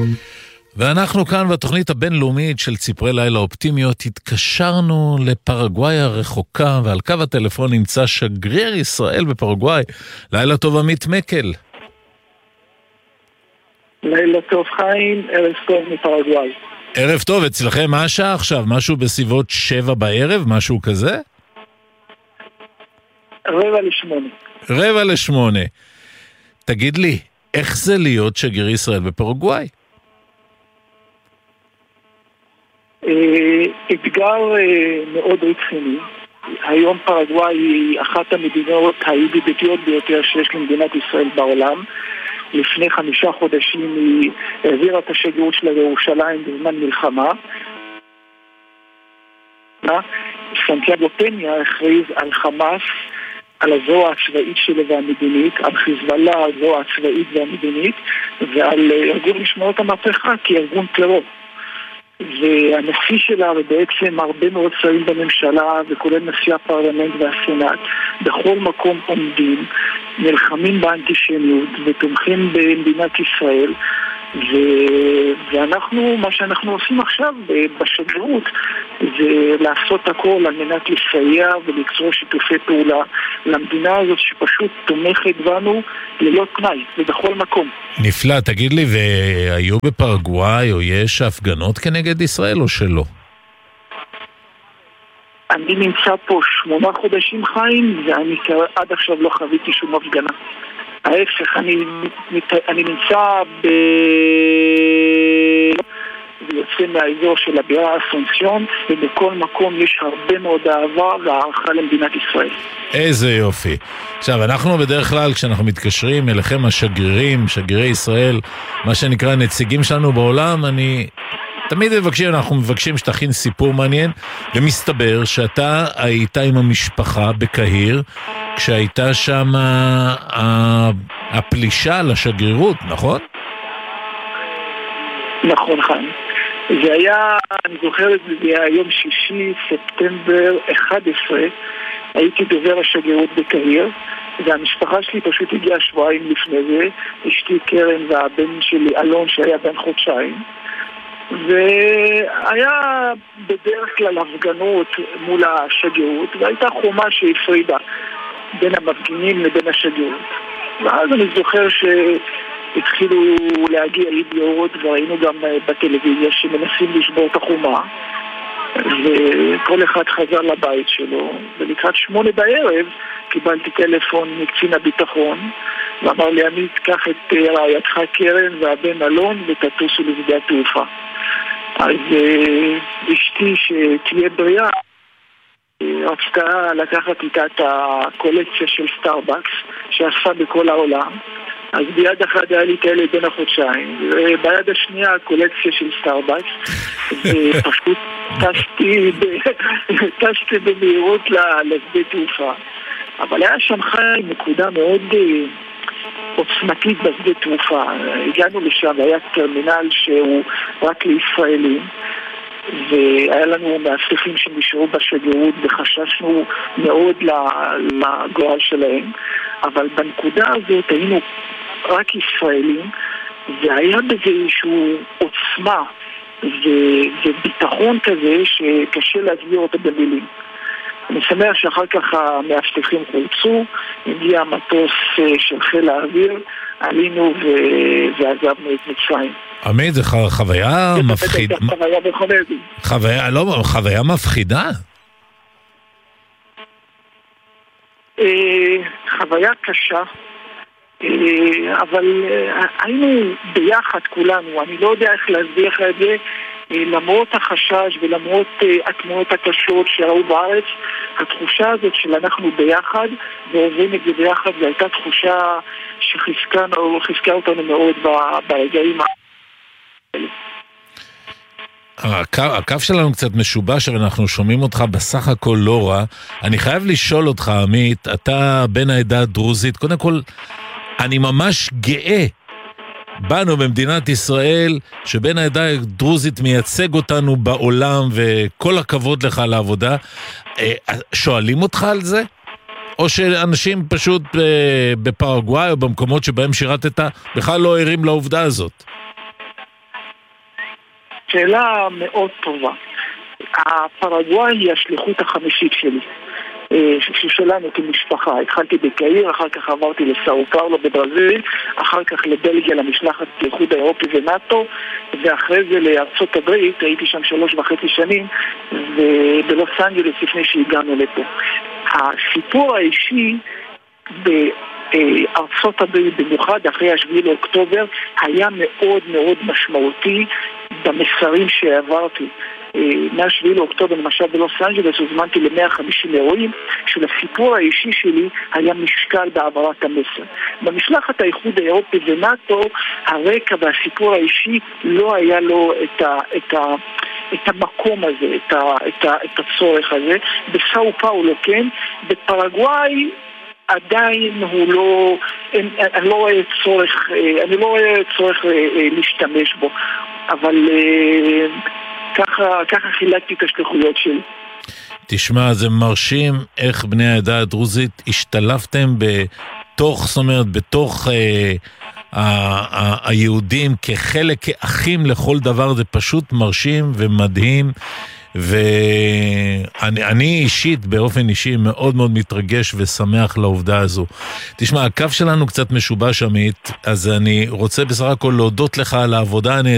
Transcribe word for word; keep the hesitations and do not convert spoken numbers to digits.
ואנחנו כאן בתוכנית הבינלאומית של ציפורי לילה אופטימיות התקשרנו לפרגוואי הרחוקה, ועל קו הטלפון נמצא שגריר ישראל בפרגוואי. לילה טוב עמית מקל. לילה טוב חיים, ערב טוב מפרגוואי. ערב טוב, אצלכם מה השעה עכשיו? משהו בסביבות שבע בערב? משהו כזה? רבע לשמונה. רבע לשמונה. תגיד לי, איך זה להיות שגריר ישראל בפרגוואי? אתגר מאוד רציני. היום פרגוואי היא אחת המדינות הידידותיות ביותר שיש למדינת ישראל בעולם. לפני חמישה חודשים היא העבירה את השגרירות שלה לירושלים בזמן מלחמה. סנטיאגו פניה הכריז על חמאס, על הזרוע הצבאית שלו והמדינית, על חיזבאללה, הזרוע הצבאית והמדינית, ועל ארגון משמרות המהפכה כארגון טרור. והנשיא שלה ובעצם הרבה מאוד שרים בממשלה וכולל נשיא הפרלמנט והסנאט בכל מקום עומדים, נלחמים באנטישמיות ותומכים במדינת ישראל, ו... ואנחנו, מה שאנחנו עושים עכשיו בשגרירות זה לעשות הכל על מנת לסייע וליצור שיתופי פעולה למדינה הזאת שפשוט תומכת בנו ללא תנאי ובכל מקום. נפלא, תגיד לי, והיו בפרגוואי או יש הפגנות כנגד ישראל או שלא? אני נמצא פה שמונה חודשים חיים ואני עד עכשיו לא חוויתי שום הפגנה. ההפך, אני, אני נמצא ב... ויוצא מהאזור של הבירה אסונסיון, ובכל מקום יש הרבה מאוד אהבה והערכה למדינת ישראל. איזה יופי. עכשיו, אנחנו בדרך כלל, כשאנחנו מתקשרים אליכם השגרירים, שגרירי ישראל, מה שנקרא נציגים שלנו בעולם, אני... תמיד מבקשים, אנחנו מבקשים שתכין סיפור מעניין, ומסתבר שאתה היית עם המשפחה בקהיר, כשהייתה שם הפלישה לשגרירות, נכון? נכון, חיים. זה היה, אני זוכר את זה, זה היה יום שישי, ספטמבר אחד עשרה, הייתי דובר השגרירות בקהיר, והמשפחה שלי פשוט הגיעה שבועיים לפני זה, אשתי קרן והבן שלי אלון שהיה בן חודשיים, והיה בדרך כלל הפגנות מול השגרירות, והייתה חומה שהפרידה בין המפגינים לבין השגרירות. ואז אני זוכר שהתחילו להגיע ידיעות, וראינו גם בטלוויזיה שמנסים לשבור את החומה, וכל אחד חזר לבית שלו, ולקראת שמונה בערב קיבלתי טלפון מקצין הביטחון, ואמר לי, עמית, קח את רעייתך קרן והבן אלון ותטוסו לשדה התעופה. אז אשתי שתהיה בריאה רצתה לקחת איתה את הקולקציה של סטארבקס שעשה בכל העולם. אז ביד אחת היה לי כאלה בין החודשיים, וביד השנייה הקולקציה של סטארבקס, ופשוט טסתי טסתי במהירות לשדה תעופה. אבל היה שם חי נקודה מאוד עוצמתית בשדה תעופה. הגענו לשם, היה טרמינל שהוא רק לישראלים, והיה לנו מאבטחים שנשארו בשגרירות וחששנו מאוד לגורל שלהם, אבל בנקודה הזאת היינו רק ישראלים, והיה בזה איזשהו עוצמה וביטחון כזה שקשה להסביר אותו במילים. אני שמח שאחר כך המאבטחים חולצו, הגיע המטוס של חיל האוויר, עלינו ועזבנו את מצרים. עמית, זה חוויה מפחידה. חוויה מכוננת. חוויה, לא, חוויה מפחידה. חוויה קשה, אבל היינו ביחד כולנו, אני לא יודע איך להסביר לך את זה, למרות החשש ולמרות התמונות הקשות שראו בארץ, התחושה הזאת של אנחנו ביחד ועוברים את זה ביחד, זו הייתה תחושה שחיזקה אותנו מאוד ברגעים האלה. הקו, הקו שלנו קצת משובש, אבל אנחנו שומעים אותך בסך הכל לא רע. אני חייב לשאול אותך, עמית, אתה בן העדה הדרוזית, קודם כל, אני ממש גאה בנו במדינת ישראל, שבן העדה הדרוזית מייצג אותנו בעולם, וכל הכבוד לך על העבודה. שואלים אותך על זה? או שאנשים פשוט בפרגוואי או במקומות שבהם שירתת, בכלל לא ערים לעובדה הזאת? שאלה מאוד טובה. הפרגוואי היא השליחות החמישית שלי. שלנו כמשפחה. התחלתי בקהיר, אחר כך עברתי לסאו פאולו בברזיל, אחר כך לבלגיה למשלחת לאיחוד האירופי ונאטו, ואחרי זה לארצות הברית, הייתי שם שלוש וחצי שנים, ובלוס אנג'לס לפני שהגענו לפה. הסיפור האישי בארצות הברית, במיוחד אחרי השביעי לאוקטובר, היה מאוד מאוד משמעותי במסרים שהעברתי. מהשביעי לאוקטובר, למשל בלוס אנג'לס, הוזמנתי ל-מאה וחמישים אירועים, שלסיפור האישי שלי היה משקל בעברת המסר. במשלחת האיחוד האירופי ונאטו, הרקע והסיפור האישי לא היה לו את ה... את ה את המקום הזה, את, ה, את, ה, את הצורך הזה. בסאו פאולו, כן, בפרגוואי עדיין הוא לא, אני לא רואה צורך, אני לא רואה צורך להשתמש בו, אבל ככה, ככה חילקתי את השליחויות שלי. תשמע, זה מרשים איך בני העדה הדרוזית השתלבתם בתוך, זאת אומרת, בתוך אה, ה- ה- היהודים כחלק, כאחים לכל דבר. זה פשוט מרשים ומדהים, ואני אני אישית, באופן אישי, מאוד מאוד מתרגש ושמח לעובדה הזו. תשמע, הקו שלנו קצת משובש עמית, אז אני רוצה בסך הכל להודות לך על העבודה הנהדרת